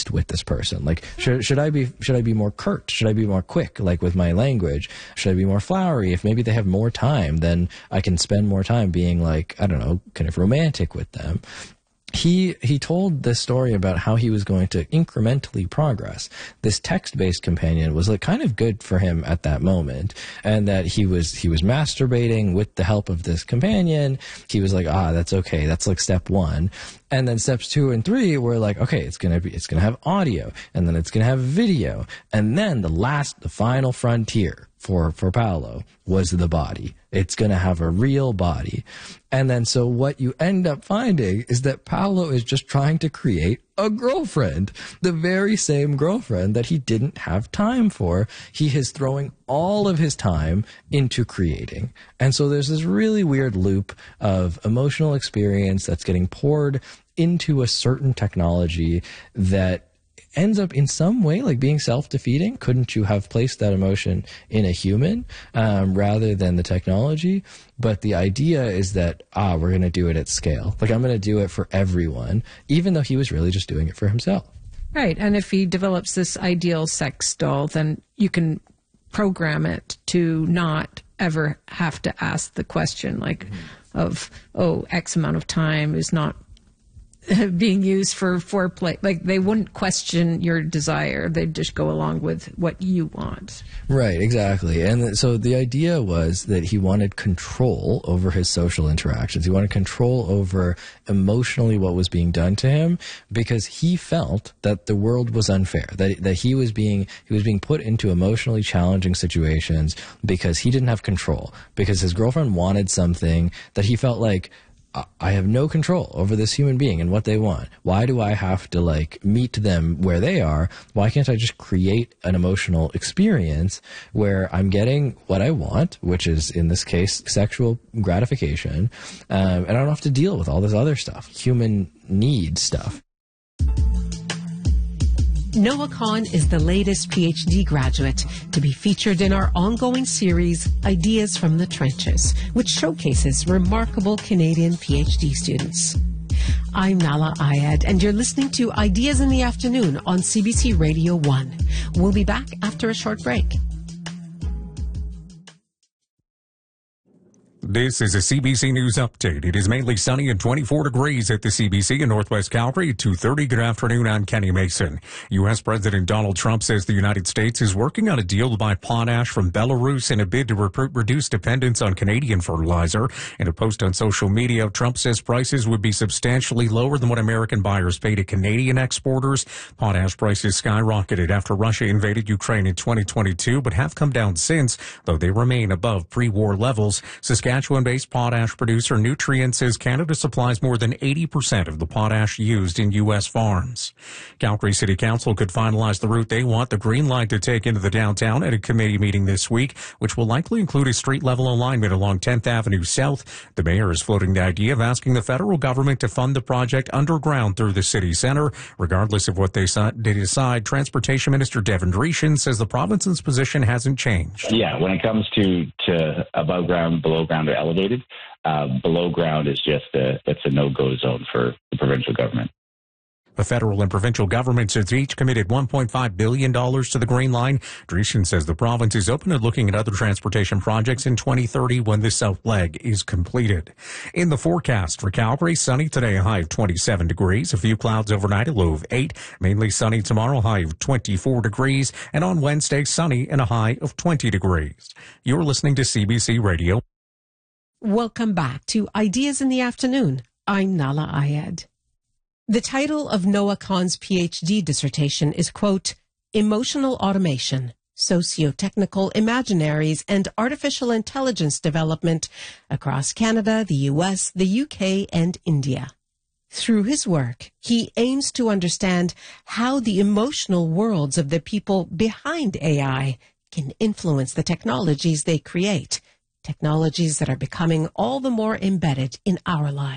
honest with this person? Like, should I be more curt? Should I be more quick, like with my language? Should I be more flowery? If maybe they have more time, then I can spend more time being like, I don't know, kind of romantic with them. He told this story about how he was going to incrementally progress. This text-based companion was like kind of good for him at that moment, and that he was masturbating with the help of this companion. He was like, that's okay. That's like step 1. And then steps 2 and 3 were like, okay, it's gonna have audio, and then it's gonna have video, and then the final frontier for Paolo was the body. It's going to have a real body. And then so what you end up finding is that Paolo is just trying to create a girlfriend, the very same girlfriend that he didn't have time for. He is throwing all of his time into creating. And so there's this really weird loop of emotional experience that's getting poured into a certain technology that ends up in some way like being self-defeating. Couldn't you have placed that emotion in a human rather than the technology? But the idea is that, we're going to do it at scale. Like, I'm going to do it for everyone, even though he was really just doing it for himself. Right. And if he develops this ideal sex doll, then you can program it to not ever have to ask the question of, X amount of time is not being used for foreplay. Like, they wouldn't question your desire. They'd just go along with what you want. Right, exactly. And so the idea was that he wanted control over his social interactions. He wanted control over emotionally what was being done to him, because he felt that the world was unfair, that he was being put into emotionally challenging situations because he didn't have control, because his girlfriend wanted something that he felt like, I have no control over this human being and what they want. Why do I have to like meet them where they are? Why can't I just create an emotional experience where I'm getting what I want, which is in this case sexual gratification, and I don't have to deal with all this other stuff, human need stuff. Noah Kahan is the latest PhD graduate to be featured in our ongoing series, Ideas from the Trenches, which showcases remarkable Canadian PhD students. I'm Nala Ayed, and you're listening to Ideas in the Afternoon on CBC Radio 1. We'll be back after a short break. This is a CBC News Update. It is mainly sunny and 24 degrees at the CBC in Northwest Calgary. 2:30. Good afternoon. I'm Kenny Mason. U.S. President Donald Trump says the United States is working on a deal to buy potash from Belarus in a bid to reduce dependence on Canadian fertilizer. In a post on social media, Trump says prices would be substantially lower than what American buyers pay to Canadian exporters. Potash prices skyrocketed after Russia invaded Ukraine in 2022, but have come down since, though they remain above pre-war levels. Saskatchewan-based potash producer Nutrien says Canada supplies more than 80% of the potash used in U.S. farms. Calgary City Council could finalize the route they want the Green Line to take into the downtown at a committee meeting this week, which will likely include a street-level alignment along 10th Avenue South. The mayor is floating the idea of asking the federal government to fund the project underground through the city center. Regardless of what they decide, Transportation Minister Devin Dreeshen says the province's position hasn't changed. Yeah, when it comes to above ground, below ground, or elevated, below ground is just that's a no-go zone for the provincial government. The federal and provincial governments have each committed $1.5 billion to the Green Line. Dreeshen says the province is open to looking at other transportation projects in 2030 when the south leg is completed. In the forecast for Calgary, sunny today, a high of 27 degrees. A few clouds overnight, a low of 8. Mainly sunny tomorrow, high of 24 degrees. And on Wednesday, sunny and a high of 20 degrees. You're listening to CBC Radio. Welcome back to Ideas in the Afternoon. I'm Nala Ayed. The title of Noah Kahan's PhD dissertation is, quote, Emotional Automation, Socio-Technical Imaginaries and Artificial Intelligence Development Across Canada, the US, the UK, and India. Through his work, he aims to understand how the emotional worlds of the people behind AI can influence the technologies they create, technologies that are becoming all the more embedded in our lives.